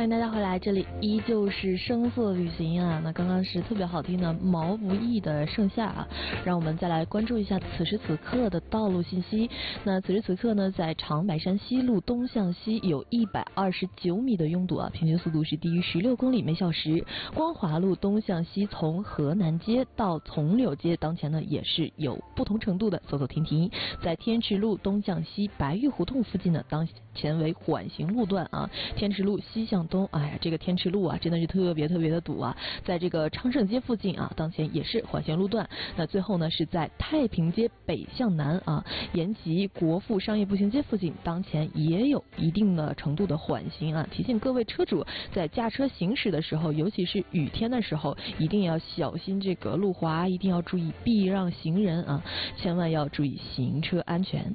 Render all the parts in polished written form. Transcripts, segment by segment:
迎大家回来，这里依旧是声色旅行啊。那刚刚是特别好听的毛不易的《盛夏》啊，让我们再来关注一下此时此刻的道路信息。那此时此刻呢，在长白山西路东向西有129米的拥堵啊，平均速度是低于16公里每小时。光华路东向西从河南街到从柳街，当前呢也是有不同程度的走走停停。在天池路东向西白玉胡同附近呢，当前为缓行路段啊。天池路西向东，哎呀，这个天池路啊，真的是特别的堵啊。在这个昌盛街附近啊，当前也是缓行路段。那最后呢，是在太平街北向南啊，延吉国富商业步行街附近，当前也有一定的程度的缓行啊。提醒各位车主在驾车行驶的时候，尤其是雨天的时候，一定要小心这个路滑，一定要注意避让行人啊，千万要注意行车安全。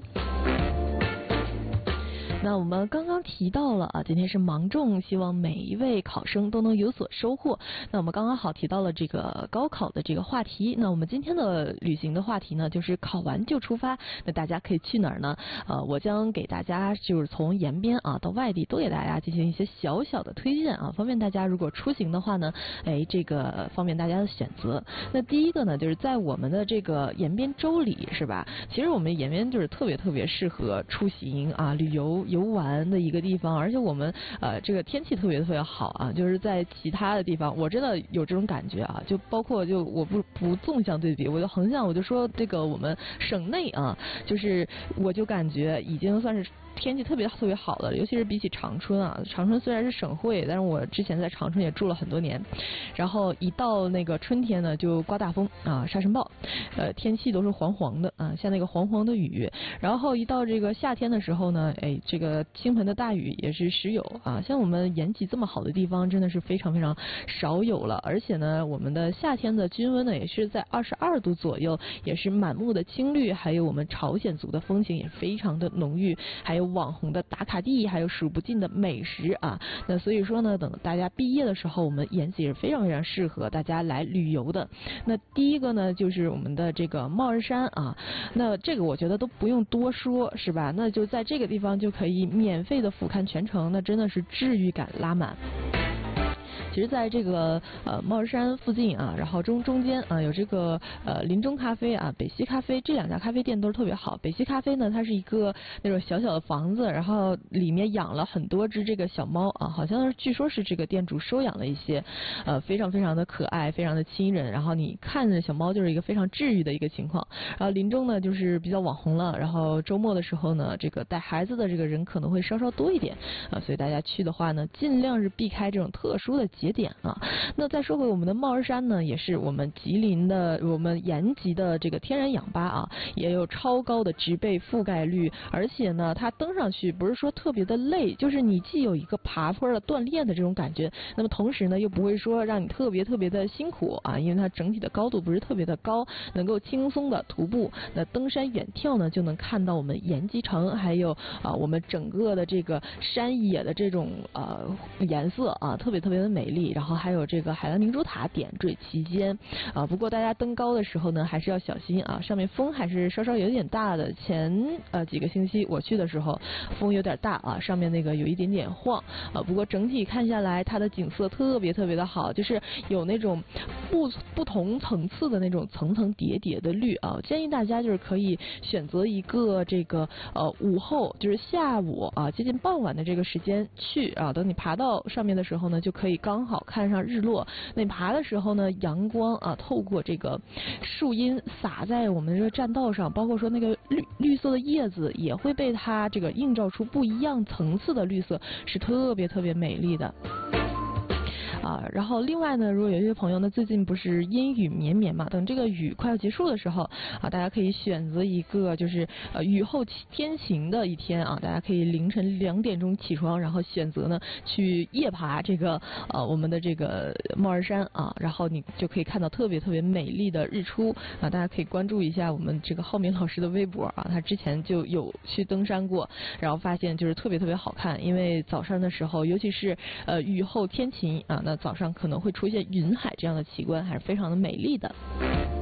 那我们刚刚提到了啊，今天是芒种，希望每一位考生都能有所收获。那我们刚刚好提到了这个高考的这个话题。那我们今天的旅行的话题呢，就是考完就出发。那大家可以去哪儿呢？我将给大家就是从延边啊到外地都给大家进行一些小小的推荐啊，方便大家如果出行的话呢，这个方便大家的选择。那第一个呢，就是在我们的这个延边州里，是吧？其实我们延边就是特别适合出行啊、旅游玩的一个地方，而且我们这个天气特别好啊，就是在其他的地方，我真的有这种感觉啊，就包括就我不纵向对比，我就横向我就说这个我们省内啊，就是我就感觉已经算是天气特别好的，尤其是比起长春啊，长春虽然是省会，但是我之前在长春也住了很多年，然后一到那个春天呢，就刮大风啊，沙尘暴，天气都是黄的啊，像那个黄的雨，然后一到这个夏天的时候呢，这个倾盆的大雨也是时有啊，像我们延吉这么好的地方，真的是非常少有了，而且呢，我们的夏天的均温呢也是在22度左右，也是满目的青绿，还有我们朝鲜族的风情也非常的浓郁，还有网红的打卡地，还有数不尽的美食啊。那所以说呢，等大家毕业的时候，我们延吉是非常适合大家来旅游的。那第一个呢，就是我们的这个帽儿山啊，那这个我觉得都不用多说，是吧？那就在这个地方就可以免费的俯瞰全城，那真的是治愈感拉满。其实在这个帽儿山附近啊，然后中间啊有这个林中咖啡啊、北西咖啡，这两家咖啡店都是特别好。北西咖啡呢，它是一个那种小的房子，然后里面养了很多只这个小猫啊，好像据说是这个店主收养了一些，非常的可爱，非常的亲人。然后你看着小猫就是一个非常治愈的一个情况。然后林中呢就是比较网红了，然后周末的时候呢，这个带孩子的这个人可能会稍多一点啊，所以大家去的话呢，尽量是避开这种特殊的节点啊。那再说回我们的帽儿山呢，也是我们我们延吉的这个天然氧吧啊，也有超高的植被覆盖率，而且呢，它登上去不是说特别的累，就是你既有一个爬坡的锻炼的这种感觉，那么同时呢，又不会说让你特别的辛苦啊，因为它整体的高度不是特别的高，能够轻松的徒步。那登山远眺呢，就能看到我们延吉城，还有我们整个的这个山野的这种颜色啊，特别的美丽。然后还有这个海蓝明珠塔点缀其间啊。不过大家登高的时候呢，还是要小心啊，上面风还是稍有点大的。前几个星期我去的时候，风有点大啊，上面那个有一点晃啊。不过整体看下来，它的景色特别的好，就是有那种不同层次的那种层叠的绿啊。建议大家就是可以选择一个这个午后，就是下午啊接近傍晚的这个时间去啊。等你爬到上面的时候呢，就可以刚好看上日落。那你爬的时候呢，阳光啊透过这个树荫洒在我们这个栈道上，包括说那个绿色的叶子也会被它这个映照出不一样层次的绿色，是特别美丽的。然后另外呢，如果有一些朋友呢，最近不是阴雨绵绵嘛，等这个雨快要结束的时候啊，大家可以选择一个就是雨后天晴的一天啊，大家可以凌晨2点钟起床，然后选择呢去夜爬这个我们的这个帽儿山啊，然后你就可以看到特别美丽的日出啊，大家可以关注一下我们这个浩明老师的微博啊，他之前就有去登山过，然后发现就是特别好看，因为早上的时候，尤其是雨后天晴啊，那早上可能会出现云海这样的奇观，还是非常的美丽的。